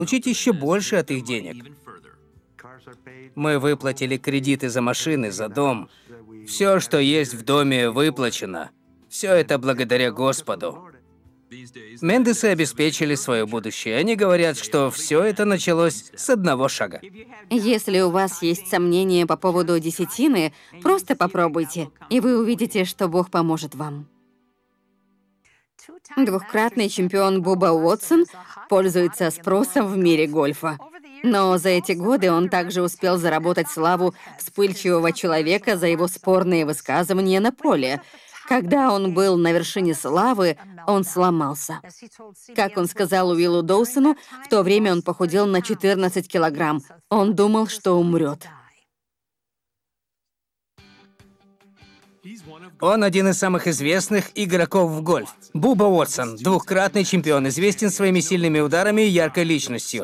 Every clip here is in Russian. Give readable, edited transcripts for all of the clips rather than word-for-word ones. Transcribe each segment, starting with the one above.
получить еще больше от их денег. Мы выплатили кредиты за машины, за дом. Все, что есть в доме, выплачено. Все это благодаря Господу. Мендесы обеспечили свое будущее. Они говорят, что все это началось с одного шага. Если у вас есть сомнения по поводу десятины, просто попробуйте, и вы увидите, что Бог поможет вам. Двукратный чемпион Буба Уотсон пользуется спросом в мире гольфа. Но за эти годы он также успел заработать славу вспыльчивого человека за его спорные высказывания на поле. Когда он был на вершине славы, он сломался. Как он сказал Уиллу Доусону, в то время он похудел на 14 килограмм. Он думал, что умрет. Он один из самых известных игроков в гольф. Буба Уотсон, двукратный чемпион, известен своими сильными ударами и яркой личностью.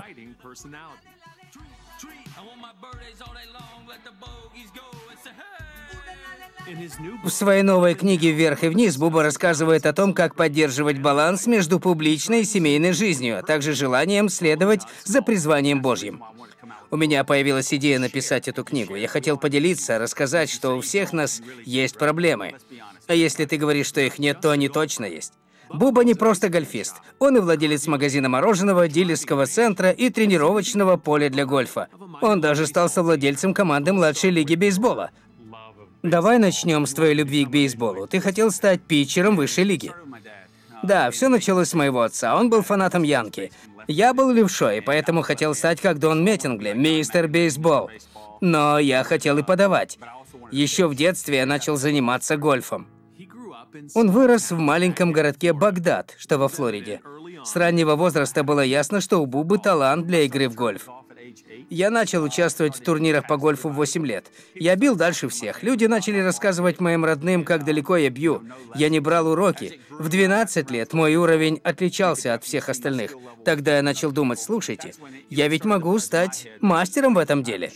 В своей новой книге «Вверх и вниз» Буба рассказывает о том, как поддерживать баланс между публичной и семейной жизнью, а также желанием следовать за призванием Божьим. У меня появилась идея написать эту книгу. Я хотел поделиться, рассказать, что у всех нас есть проблемы. А если ты говоришь, что их нет, то они точно есть. Буба не просто гольфист. Он и владелец магазина мороженого, дилерского центра и тренировочного поля для гольфа. Он даже стал совладельцем команды младшей лиги бейсбола. Давай начнем с твоей любви к бейсболу. Ты хотел стать питчером высшей лиги. Да, все началось с моего отца. Он был фанатом Янки. Я был левшой, поэтому хотел стать как Дон Меттингли, мистер бейсбол. Но я хотел и подавать. Еще в детстве я начал заниматься гольфом. Он вырос в маленьком городке Багдад, что во Флориде. С раннего возраста было ясно, что у Бубы талант для игры в гольф. Я начал участвовать в турнирах по гольфу в 8 лет. Я бил дальше всех. Люди начали рассказывать моим родным, как далеко я бью. Я не брал уроки. В 12 лет мой уровень отличался от всех остальных. Тогда я начал думать, слушайте, я ведь могу стать мастером в этом деле.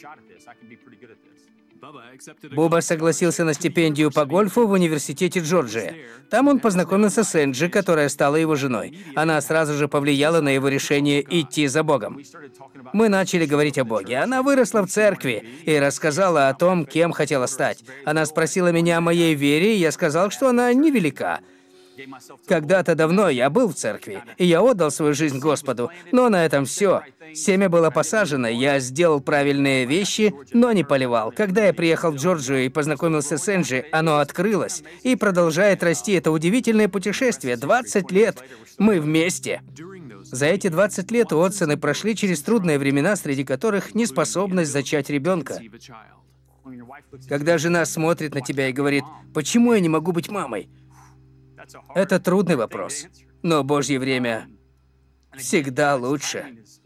Буба согласился на стипендию по гольфу в университете Джорджия. Там он познакомился с Энджи, которая стала его женой. Она сразу же повлияла на его решение идти за Богом. Мы начали говорить о Боге. Она выросла в церкви и рассказала о том, кем хотела стать. Она спросила меня о моей вере, и я сказал, что она невелика. Когда-то давно я был в церкви, и я отдал свою жизнь Господу, но на этом все. Семя было посажено, я сделал правильные вещи, но не поливал. Когда я приехал в Джорджию и познакомился с Энджи, оно открылось и продолжает расти. Это удивительное путешествие. 20 лет мы вместе. За эти 20 лет Уотсоны прошли через трудные времена, среди которых неспособность зачать ребенка. Когда жена смотрит на тебя и говорит: «Почему я не могу быть мамой?» Это трудный вопрос, но Божье время всегда лучше.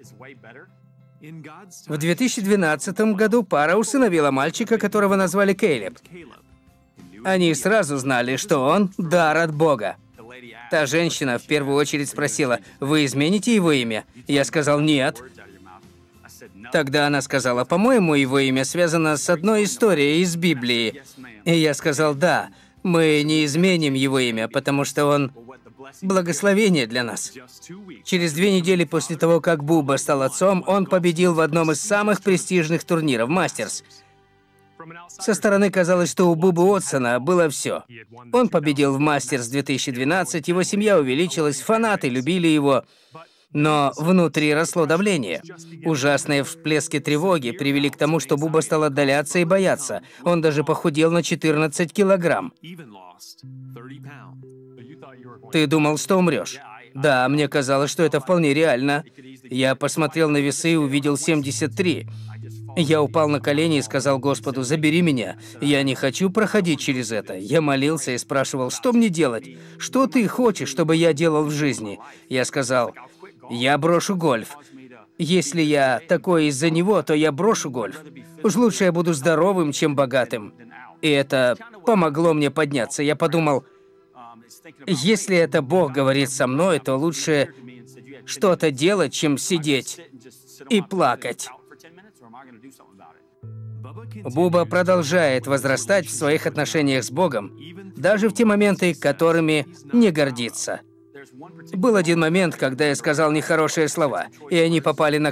В 2012 году пара усыновила мальчика, которого назвали Кейлеб. Они сразу знали, что он дар от Бога. Та женщина в первую очередь спросила: «Вы измените его имя?» Я сказал: «Нет». Тогда она сказала: «По-моему, его имя связано с одной историей из Библии». И я сказал: «Да, мы не изменим его имя, потому что он благословение для нас». Через 2 недели после того, как Буба стал отцом, он победил в одном из самых престижных турниров – Мастерс. Со стороны казалось, что у Бубы Уотсона было все. Он победил в Мастерс 2012, его семья увеличилась, фанаты любили его. Но внутри росло давление. Ужасные всплески тревоги привели к тому, что Буба стал отдаляться и бояться. Он даже похудел на 14 килограмм. Ты думал, что умрешь? Да, мне казалось, что это вполне реально. Я посмотрел на весы и увидел 73. Я упал на колени и сказал Господу: «Забери меня. Я не хочу проходить через это». Я молился и спрашивал: «Что мне делать? Что ты хочешь, чтобы я делал в жизни?» Я сказал: «Я брошу гольф. Если я такой из-за него, то я брошу гольф. Уж лучше я буду здоровым, чем богатым». И это помогло мне подняться. Я подумал: если это Бог говорит со мной, то лучше что-то делать, чем сидеть и плакать. Буба продолжает возрастать в своих отношениях с Богом, даже в те моменты, которыми не гордится. Был один момент, когда я сказал нехорошие слова, и они попали на